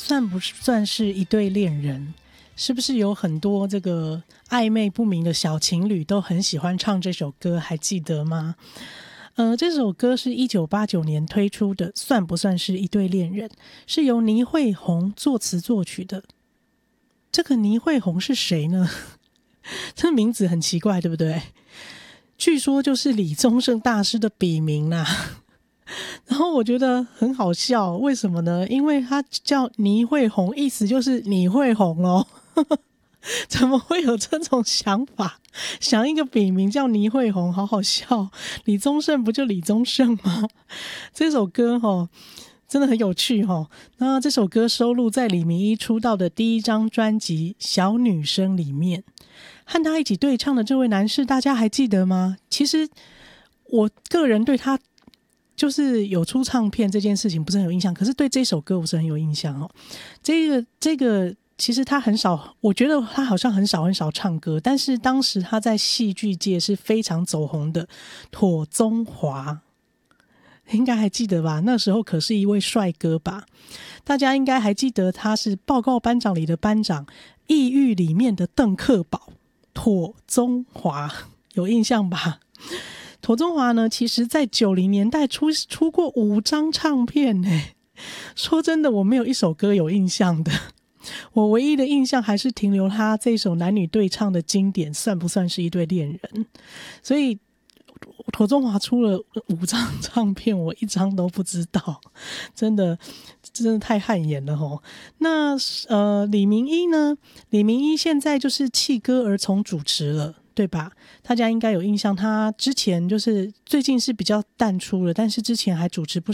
算不算是一对恋人？是不是有很多这个暧昧不明的小情侣都很喜欢唱这首歌，还记得吗？这首歌是1989年推出的，算不算是一对恋人？是由倪慧红作词作曲的。这个倪慧红是谁呢？这名字很奇怪，对不对？据说就是李宗盛大师的笔名啦。然后我觉得很好笑，为什么呢？因为他叫倪慧红，意思就是你会红咯。怎么会有这种想法？想一个笔名叫倪慧红，好好笑。李宗盛不就李宗盛吗？这首歌真的很有趣。那这首歌收录在李明一出道的第一张专辑《小女生》里面。和他一起对唱的这位男士，大家还记得吗？其实我个人对他就是有出唱片这件事情不是很有印象，可是对这首歌我是很有印象。这个其实他很少，我觉得他好像很少唱歌，但是当时他在戏剧界是非常走红的。庹宗华应该还记得吧？那时候可是一位帅哥吧？大家应该还记得他是报告班长里的班长，异域里面的邓克宝，庹宗华有印象吧？庹宗华呢，其实在90年代出过5张唱片呢。说真的，我没有一首歌有印象的。我唯一的印象还是停留他这首男女对唱的经典，算不算是一对恋人？所以庹宗华出了5张唱片，我1张都不知道，真的太汗颜了齁。那李明一呢？李明一现在就是弃歌而从主持了，对吧？大家应该有印象，他之前就是最近是比较淡出了，但是之前还主持不